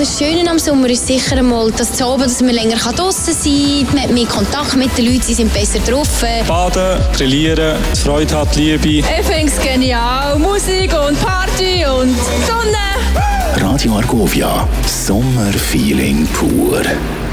das Schöne am Sommer ist sicher einmal, dass man länger draussen sein kann, man hat mehr Kontakt mit den Leuten, sie sind besser drauf. Baden, grillieren, Freude hat, Liebe. Ich finde es genial. Musik und Party und Sonne. Radio Argovia, Sommerfeeling pur.